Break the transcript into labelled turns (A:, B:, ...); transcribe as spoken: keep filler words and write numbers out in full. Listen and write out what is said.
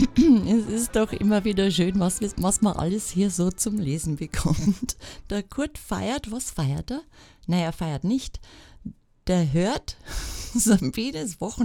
A: Es ist doch immer wieder schön, was, was man alles hier so zum Lesen bekommt. Der Kurt feiert, was feiert er? Naja, er feiert nicht. Der hört Sabines Wochen